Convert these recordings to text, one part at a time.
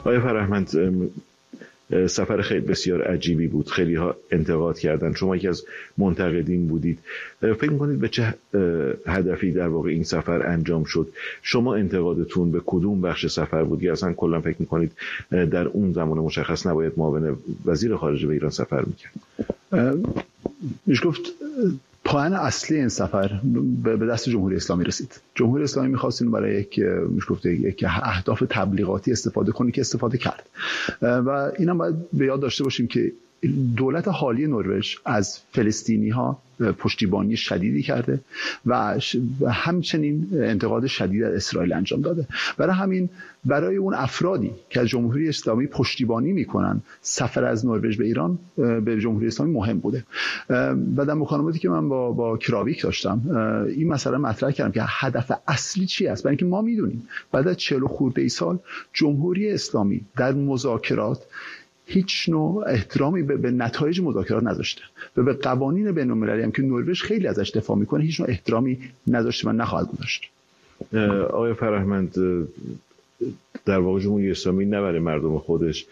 آقای فرهمند، سفر خیلی بسیار عجیبی بود. خیلی ها انتقاد کردن، شما یکی از منتقدین بودید. فکر می‌کنید به چه هدفی در واقع این سفر انجام شد؟ شما انتقادتون به کدوم بخش سفر بود؟ یا اصلا کلا فکر می‌کنید در اون زمان مشخص نباید معاون وزیر خارجه به ایران سفر می‌کرد؟ میشه گفت پایان اصلی این سفر به دست جمهوری اسلامی رسید. جمهوری اسلامی می‌خواست اینو برای یک اهداف تبلیغاتی استفاده کنه که استفاده کرد. و اینم باید به یاد داشته باشیم که دولت حالی نروژ از فلسطینی‌ها پشتیبانی شدیدی کرده و همچنین انتقاد شدید از اسرائیل انجام داده. برای همین برای اون افرادی که از جمهوری اسلامی پشتیبانی میکنن سفر از نروژ به ایران به جمهوری اسلامی مهم بوده. و در مکالماتی که من با کراویک داشتم این مسئله مطرح کردم که هدف اصلی چی است. برای اینکه ما میدونیم بعد از 40 خورده ای سال جمهوری اسلامی در مذاکرات هیچ نوع احترامی به نتایج مذاکرات نذاشته و به قوانین بین‌المللی هم که نروژ خیلی ازش دفاع میکنه هیچ نوع احترامی نذاشته و نخواهد گذاشت. آقای فرهمند، در واقع جمهوری اسلامی نه برای مردم خودش،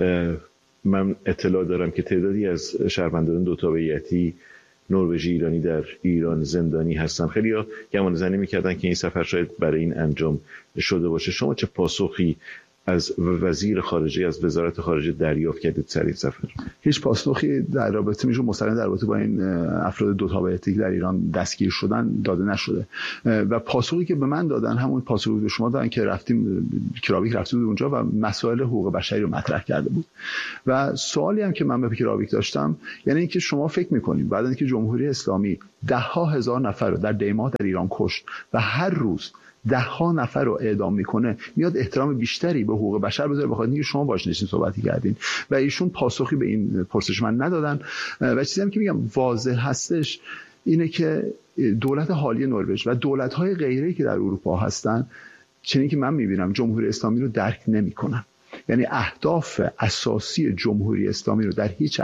من اطلاع دارم که تعدادی از شهروندان دو تابعیتی نروژی ایرانی در ایران زندانی هستن. خیلی‌ها گمانه‌زنی می‌کردن که این سفر شاید برای این انجام شده باشه. شما چه پاسخی از وزیر خارجه، از وزارت خارجه دریافت کردید سر این سفر؟ هیچ پاسخی در رابطه میشه مستقیم در رابطه با این افراد دو تابعیتی که در ایران دستگیر شدن داده نشده و پاسخی که به من دادن همون پاسخی به شما دادن که رفتیم کراویک رفتیم اونجا و مسائل حقوق بشری رو مطرح کرده بود. و سوالی هم که من به کراویک داشتم یعنی اینکه شما فکر می‌کنید بعد اینکه جمهوری اسلامی ده‌ها هزار نفر رو در دیماه در ایران کشت و هر روز ده‌ها نفر رو اعدام میکنه میاد احترام بیشتری به حقوق بشر بذاره بخاطر اینکه شما باش نشین صحبتی کردین و ایشون پاسخی به این پرسش من ندادن. و چیزی هم که میگم واضح هستش اینه که دولت حالی نروژ و دولت‌های غیری که در اروپا هستن چنین که من میبینم جمهوری اسلامی رو درک نمیکنن. یعنی اهداف اساسی جمهوری اسلامی رو در هیچ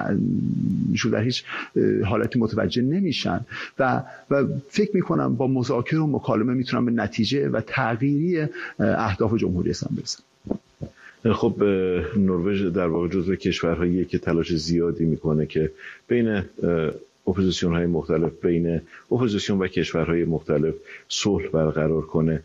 حالتی متوجه نمیشن و فکر میکنم با مذاکره و مکالمه میتونن به نتیجه و تغییری اهداف جمهوری اسلامی برسن. خب نروژ در واقع جزو کشورهاییه که تلاش زیادی میکنه که بین اپوزیسیون‌های مختلف، بین اپوزیسیون و کشورهای مختلف صلح برقرار کنه.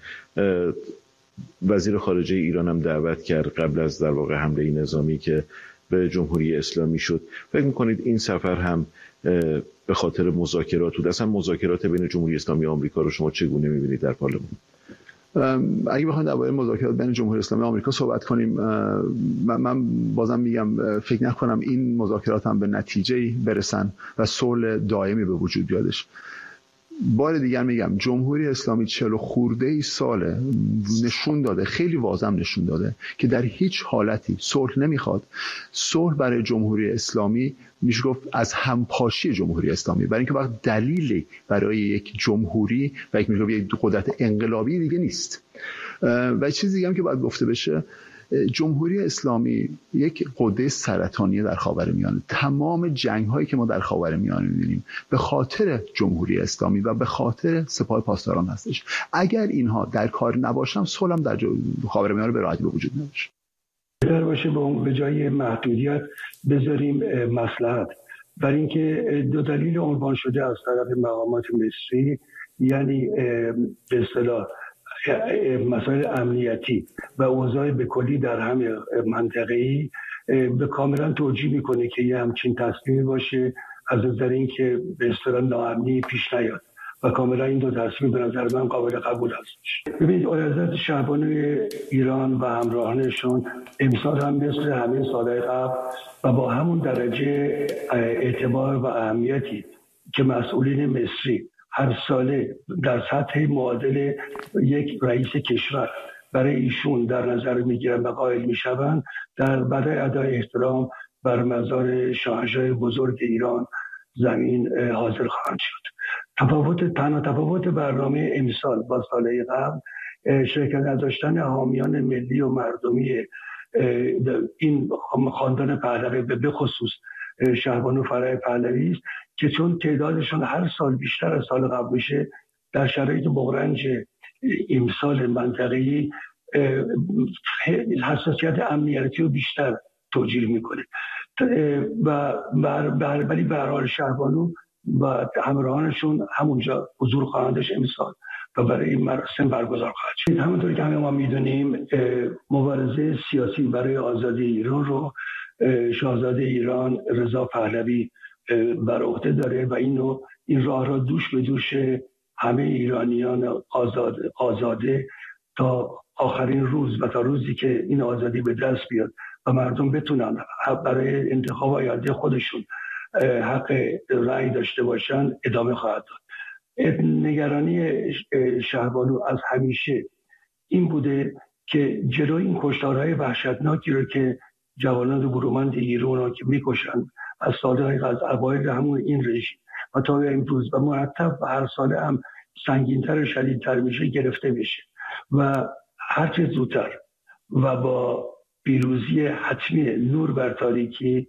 وزیر خارجه ایران هم دعوت کرد قبل از در واقع حمله نظامی که به جمهوری اسلامی شد. فکر می‌کنید این سفر هم به خاطر مذاکرات بود؟ اصلا مذاکرات بین جمهوری اسلامی و آمریکا رو شما چگونه می‌بینید در پارلمان؟ اگه بخوایم درباره مذاکرات بین جمهوری اسلامی و آمریکا صحبت کنیم، من بازم میگم فکر نکنم این مذاکرات هم به نتیجه‌ای برسن و صلح دائمی به وجود بیادش. بار دیگر میگم جمهوری اسلامی 40 خورده ای ساله نشون داده، خیلی واضح نشون داده که در هیچ حالتی صلح نمیخواد. صلح برای جمهوری اسلامی میشه گفت از همپاشی جمهوری اسلامی، برای اینکه وقت دلیلی برای یک جمهوری و یک قدرت انقلابی دیگه نیست. و چیزی دیگه هم که باید گفته بشه، جمهوری اسلامی یک قده سرطانی در خاورمیانه. تمام جنگ‌هایی که ما در خاورمیانه می‌بینیم به خاطر جمهوری اسلامی و به خاطر سپاه پاسداران هستش. اگر اینها در کار نباشن صلح هم در خاورمیانه به راحتی به وجود نمیاد. بهتر باشه به جای محدودیت بذاریم مصلحت. برای اینکه دو دلیل عنوان شده از طرف مقامات مصری، یعنی به اصطلاح مسائل امنیتی و اوضاع به کلی در همه منطقه‌ای، به کاملا توجیه میکنه که یه همچین تصمیمی باشه از نظر اینکه به اصطلاح ناامنی پیش نیاد و کاملا این دو تصمیم به نظر من قابل قبول هستش. ببینید اعلیحضرت شهبانی ایران و همراهانشون امسال هم مثل همه سالهای قبل و با همون درجه اعتبار و اهمیتی که مسئولین مصری هر ساله در سطح معادل یک رئیس کشور برای ایشون در نظر میگیرن و قائل میشوند، برای ادای احترام بر مزار شاهنشاه بزرگ ایران زمین حاضر خواهند شد. تنها تفاوت برنامه امسال با سالهای قبل شرکت نداشتن حامیان ملی و مردمی این خاندان پهلوی به خصوص شهبانو فرح پهلوی است که چون تعدادشون هر سال بیشتر از سال قبل میشه، در شرایط بغرنج امسال منطقه‌ای حساسیت امنیتی رو بیشتر توجیه میکنه و ولی به هر حال شهبانو و همراهانشون همونجا حضور خواهند داشت امسال و برای این مراسم برگزار خواهد شد. همونطوری که همه ما میدونیم مبارزه سیاسی برای آزادی ایران رو شاهزاده ایران رضا پهلوی بر عهده داره و این راه را دوش به دوش همه ایرانیان آزاده تا آخرین روز و تا روزی که این آزادی به دست بیاد و مردم بتونن برای انتخاب آینده خودشون حق رأی داشته باشن ادامه خواهد داد. نگرانی شهبانو از همیشه این بوده که جلوی این کشتارهای وحشتناکی رو که جوانان گروهمند ایران که میکشن از سالهای از اوایل همون این رژیم و تا امروز و مرتب و هر ساله هم سنگین‌تر و شدیدتر میشه گرفته میشه و هرچه زودتر و با پیروزی حتمی نور بر تاریکی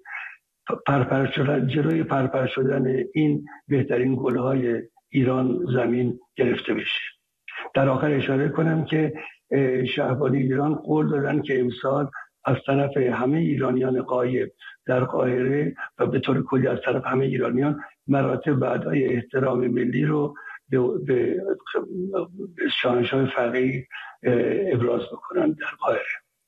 جلوی پرپر شدن این بهترین گلهای ایران زمین گرفته بشه. در آخر اشاره کنم که شهبانی ایران قول دادن که امسال از طرف همه ایرانیان غایب در قاهره و به طور کلی از طرف همه ایرانیان مراتب بعدای احترام ملی رو به شاهنشاه فقیه ابراز بکنن در قاهره.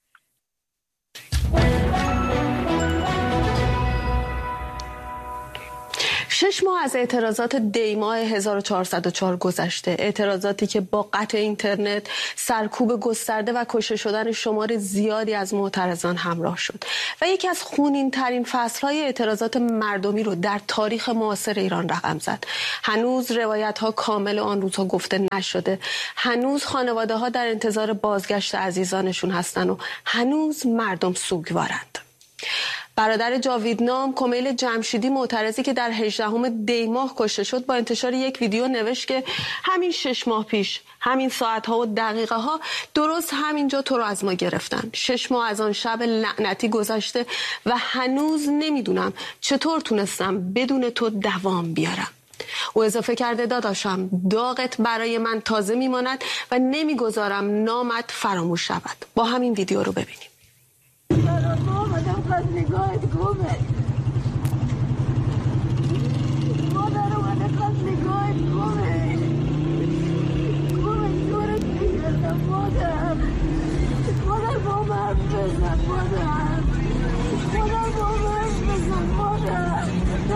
6 ماه از اعتراضات دی‌ماه 1404 گذشته، اعتراضاتی که با قطع اینترنت، سرکوب گسترده و کشته شدن شمار زیادی از معترضان همراه شد و یکی از خونین‌ترین فصل‌های اعتراضات مردمی رو در تاریخ معاصر ایران رقم زد. هنوز روایت‌ها کامل آن روزها گفته نشده، هنوز خانواده‌ها در انتظار بازگشت عزیزانشون هستن و هنوز مردم سوگوارند. برادر جاویدنام کمیل جمشیدی، معترضی که در 18 دی ماه کشته شد، با انتشار یک ویدیو نوشت که همین 6 ماه پیش، همین ساعتها و دقیقه ها درست همینجا تو رو از ما گرفتن. 6 ماه از آن شب لعنتی گذشته و هنوز نمیدونم چطور تونستم بدون تو دوام بیارم. او اضافه کرده داداشم، داغت برای من تازه میماند و نمیگذارم نامت فراموش شود. با همین ویدیو رو ببینیم. از نگاهت گمه مادر اومده از نگاهت گمه دورت بگردم مادر با من حرف بزن مادر با من حرف بزن مادر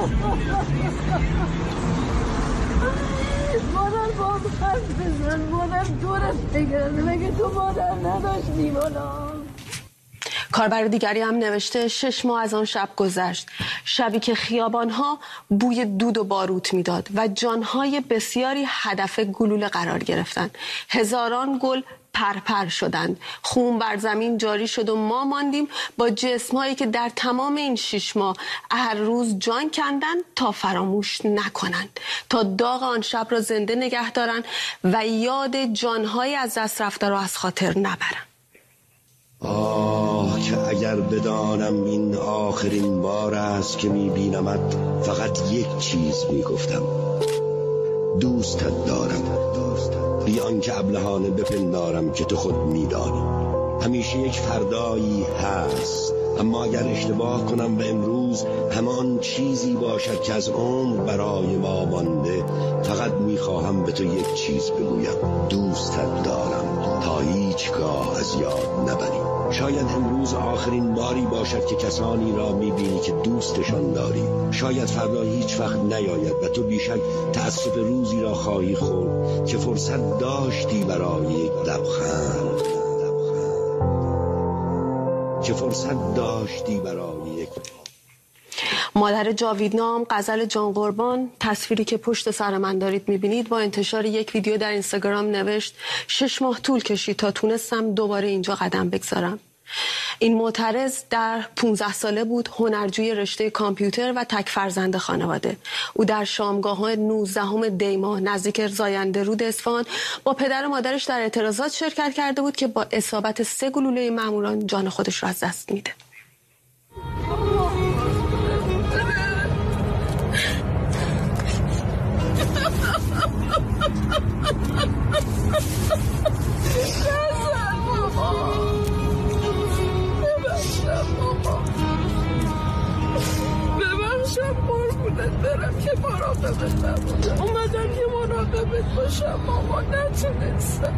با من حرف بزن مادر دورت بگردم مگه تو مادر نداشتی بالا. کاربر دیگری هم نوشته 6 ماه از آن شب گذشت، شبی که خیابانها بوی دود و باروت میداد و جانهای بسیاری هدف گلوله قرار گرفتند. هزاران گل پرپر شدند، خون بر زمین جاری شد و ما ماندیم با جسمهایی که در تمام این 6 ماه هر روز جان کندند تا فراموش نکنند، تا داغ آن شب را زنده نگه دارند و یاد جانهای از دست رفته را از خاطر نبرند. که اگر بدانم این آخرین بار است که میبینمت، فقط یک چیز میگفتم: دوستت دارم، بی آنکه ابلهانه بپندارم که تو خود میدانی. همیشه یک فردایی هست، اما اگر اشتباه کنم و امروز همان چیزی باشد که از عمر برای ما مانده، فقط میخواهم به تو یک چیز بگویم: دوستت دارم تا هیچگاه از یاد نبری. شاید امروز آخرین باری باشد که کسانی را میبینی که دوستشان داری. شاید فردا هیچ وقت نیاید و تو بیشک تأسف روزی را خواهی خورد که فرصت داشتی برای یک لبخند، که فرصت داشتی برای یک. مادر جاویدنام، غزل جان قربان، تصویری که پشت سر من دارید میبینید، با انتشار یک ویدیو در اینستاگرام نوشت 6 ماه طول کشید تا تونستم دوباره اینجا قدم بگذارم. این معترض در 15 ساله بود، هنرجوی رشته کامپیوتر و تک فرزند خانواده. او در شامگاه 19 دی ماه نزدیک زاینده رود اصفهان با پدر و مادرش در اعتراضات شرکت کرده بود که با اصابت 3 گلوله ماموران جان خودش را از دست میده. مراقب نبودم. اومدم که مراقبت باشم ماما، نتونستم.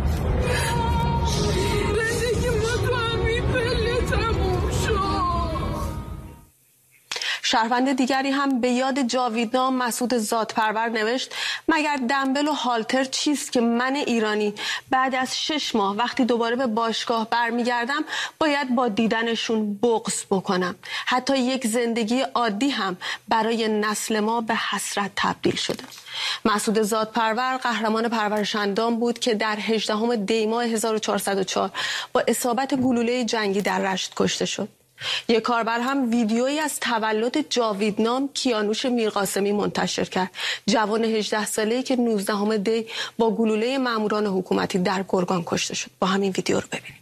زندگی ما تو همین پله تموم شد. شهروند دیگری هم به یاد جاویدنام مسعود زادپرور نوشت مگر دنبل و هالتر چیست که من ایرانی بعد از 6 ماه وقتی دوباره به باشگاه برمیگردم باید با دیدنشون بغض بکنم. حتی یک زندگی عادی هم برای نسل ما به حسرت تبدیل شده. مسعود زادپرور قهرمان پرورش‌اندام بود که در 18 دی ماه 1404 با اصابت گلوله جنگی در رشت کشته شد. یک کاربر هم ویدیویی از تولد جاویدنام کیانوش میرقاسمی منتشر کرد. جوان 18 ساله‌ای که 19 دی با گلوله ماموران حکومتی در گرگان کشته شد. با همین ویدیو رو ببینیم.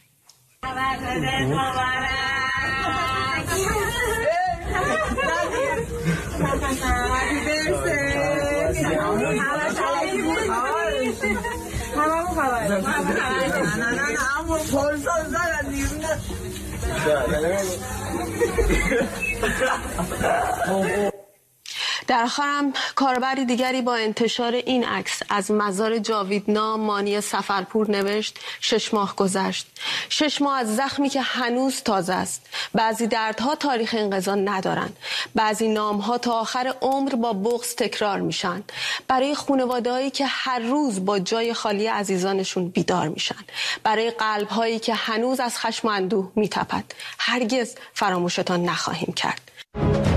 در آخرم کاربری دیگری با انتشار این عکس از مزار جاویدنام مانی سفرپور نوشت 6 ماه گذشت. 6 ماه از زخمی که هنوز تازه است. بعضی دردها تاریخ انقضا ندارند. بعضی نامها تا آخر عمر با بغض تکرار میشن. برای خانواده‌هایی که هر روز با جای خالی عزیزانشون بیدار میشن. برای قلب‌هایی که هنوز از خشم و اندوه میتپد. هرگز فراموشتان نخواهیم کرد.